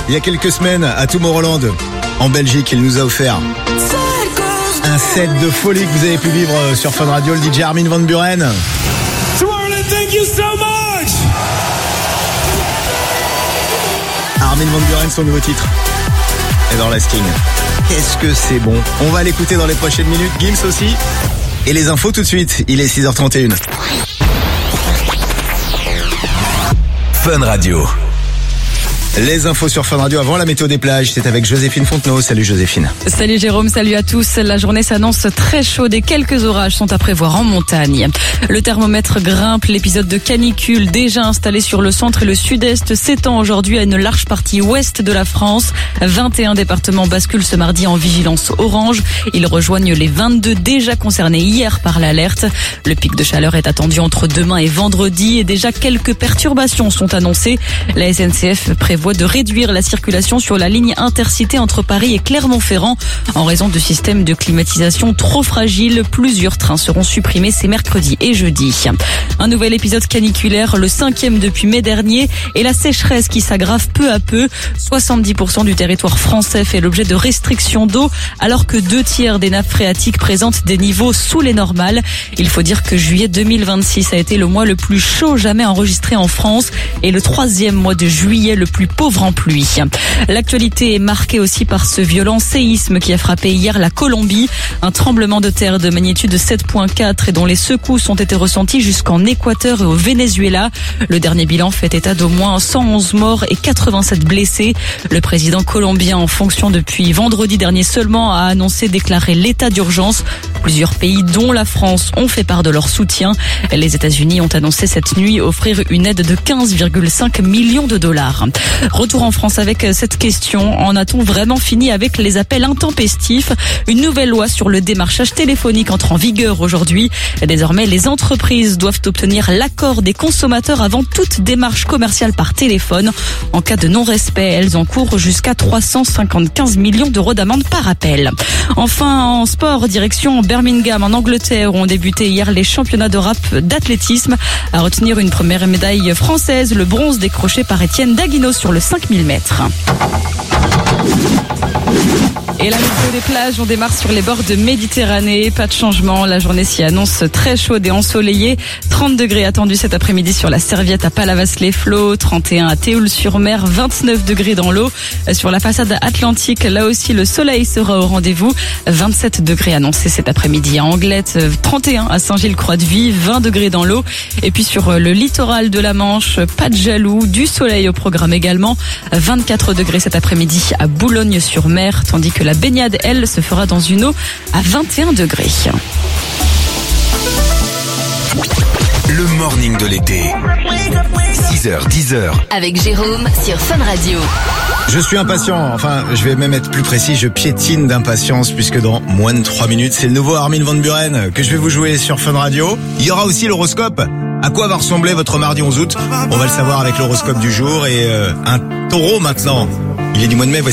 il y a quelques semaines à Tomorrowland en Belgique. Il nous a offert un set de folie que vous avez pu vivre sur Fun Radio, le DJ Armin van Buuren. Thank you so much. Armin van Buuren, son nouveau titre, Everlasting. Qu'est-ce que c'est bon. On va l'écouter dans les prochaines minutes. Gims aussi. Et les infos tout de suite. Il est 6h31. Fun Radio. Les infos sur Fun Radio avant la météo des plages, c'est avec Joséphine Fontenot. Salut Joséphine. Salut Jérôme, salut à tous. La journée s'annonce très chaude et quelques orages sont à prévoir en montagne. Le thermomètre grimpe, l'épisode de canicule déjà installé sur le centre et le sud-est s'étend aujourd'hui à une large partie ouest de la France. 21 départements basculent ce mardi en vigilance orange. Ils rejoignent les 22 déjà concernés hier par l'alerte. Le pic de chaleur est attendu entre demain et vendredi et déjà quelques perturbations sont annoncées. La SNCF prévoit de réduire la circulation sur la ligne intercité entre Paris et Clermont-Ferrand en raison de systèmes de climatisation trop fragiles. Plusieurs trains seront supprimés ces mercredi et jeudi. Un nouvel épisode caniculaire, le 5e depuis mai dernier, et la sécheresse qui s'aggrave peu à peu. 70% du territoire français fait l'objet de restrictions d'eau, alors que 2/3 des nappes phréatiques présentent des niveaux sous les normales. Il faut dire que juillet 2026 a été le mois le plus chaud jamais enregistré en France et le 3e mois de juillet le plus pauvre en pluie. L'actualité est marquée aussi par ce violent séisme qui a frappé hier la Colombie. Un tremblement de terre de magnitude 7.4 et dont les secousses ont été ressenties jusqu'en Équateur et au Venezuela. Le dernier bilan fait état d'au moins 111 morts et 87 blessés. Le président colombien en fonction depuis vendredi dernier seulement a annoncé déclarer l'état d'urgence. Plusieurs pays, dont la France, ont fait part de leur soutien. Les États-Unis ont annoncé cette nuit offrir une aide de 15,5 millions de dollars. Retour en France avec cette question. En a-t-on vraiment fini avec les appels intempestifs ? Une nouvelle loi sur le démarchage téléphonique entre en vigueur aujourd'hui. Désormais, les entreprises doivent obtenir l'accord des consommateurs avant toute démarche commerciale par téléphone. En cas de non-respect, elles encourent jusqu'à 375 millions d'euros d'amende par appel. Enfin, en sport, direction Birmingham en Angleterre où ont débuté hier les championnats d'Europe d'athlétisme. À retenir une première médaille française, le bronze décroché par Étienne Daguineau sur le 5000 mètres. Et la météo des plages, on démarre sur les bords de Méditerranée. Pas de changement, la journée s'y annonce très chaude et ensoleillée. 30 degrés attendus cet après-midi sur la Serviette à Palavas-les-Flots, 31 à Théoul-sur-Mer, 29 degrés dans l'eau. Sur la façade atlantique, là aussi le soleil sera au rendez-vous. 27 degrés annoncés cet après-midi à Anglette, 31 à Saint-Gilles-Croix-de-Vie, 20 degrés dans l'eau. Et puis sur le littoral de la Manche, pas de jaloux, du soleil au programme également. 24 degrés cet après-midi à Boulogne-sur-Mer, tandis que la baignade, elle, se fera dans une eau à 21 degrés. Le morning de l'été. 6h, 10h. Avec Jérôme sur Fun Radio. Je suis impatient, enfin je vais même être plus précis, je piétine d'impatience puisque dans moins de 3 minutes, c'est le nouveau Armin van Buuren que je vais vous jouer sur Fun Radio. Il y aura aussi l'horoscope. À quoi va ressembler votre mardi 11 août ? On va le savoir avec l'horoscope du jour et un taureau maintenant. Il est du mois de mai, voici